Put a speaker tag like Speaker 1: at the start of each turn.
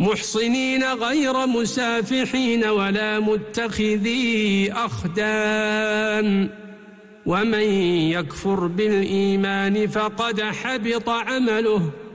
Speaker 1: محصنين غير مسافحين ولا متخذي أخدان ومن يكفر بالإيمان فقد حبط عمله